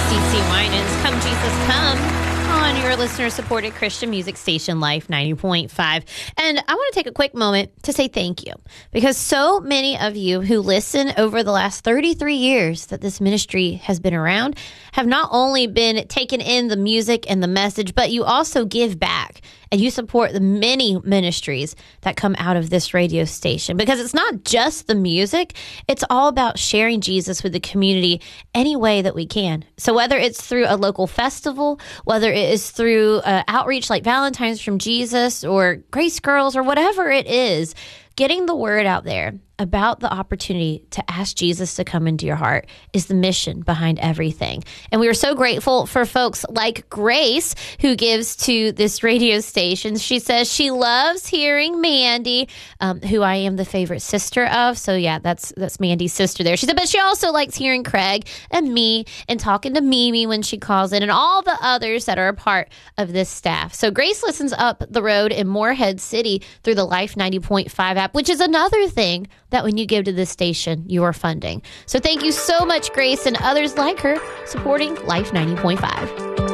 CeCe Winans, Come Jesus Come, on your listener-supported Christian music station, Life 90.5. And I want to take a quick moment to say thank you, because so many of you who listen over the last 33 years that this ministry has been around have not only been taking in the music and the message, but you also give back and you support the many ministries that come out of this radio station, because it's not just the music. It's all about sharing Jesus with the community any way that we can. So whether it's through a local festival, whether it is through outreach like Valentine's from Jesus or Grace Girls or whatever it is, getting the word out there about the opportunity to ask Jesus to come into your heart is the mission behind everything. And we are so grateful for folks like Grace, who gives to this radio station. She says she loves hearing Mandy, who I am the favorite sister of. So yeah, that's Mandy's sister there. She said, but she also likes hearing Craig and me and talking to Mimi when she calls in and all the others that are a part of this staff. So Grace listens up the road in Morehead City through the Life 90.5 app, which is another thing that when you give to this station, you are funding. So thank you so much, Grace, and others like her supporting Life 90.5.